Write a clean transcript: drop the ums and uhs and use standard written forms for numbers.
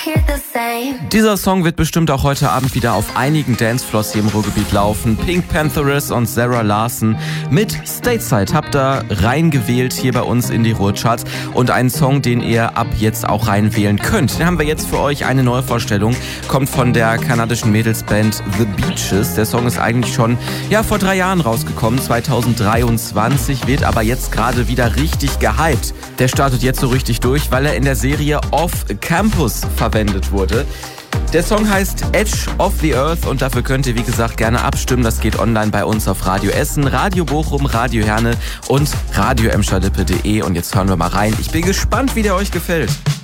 Dieser Song wird bestimmt auch heute Abend wieder auf einigen Dancefloors hier im Ruhrgebiet laufen. Pink Pantheress und Sarah Larson mit Stateside habt ihr reingewählt hier bei uns in die Ruhrcharts und einen Song, den ihr ab jetzt auch reinwählen könnt. Den haben wir jetzt für euch, eine Neuvorstellung, kommt von der kanadischen Mädelsband The Beaches. Der Song ist eigentlich schon vor 3 Jahren rausgekommen, 2023, wird aber jetzt gerade wieder richtig gehypt. Der startet jetzt so richtig durch, weil er in der Serie Off Campus verwendet wurde. Der Song heißt Edge of the Earth und dafür könnt ihr, wie gesagt, gerne abstimmen. Das geht online bei uns auf Radio Essen, Radio Bochum, Radio Herne und radioemschalippe.de. Und jetzt hören wir mal rein. Ich bin gespannt, wie der euch gefällt.